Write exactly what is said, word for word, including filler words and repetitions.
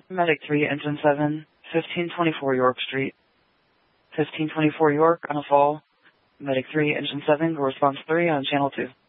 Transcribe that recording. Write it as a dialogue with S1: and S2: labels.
S1: Medic three, Engine seven, fifteen twenty-four York Street. fifteen twenty-four York on a fall. Medic three, Engine seven, response three on Channel two.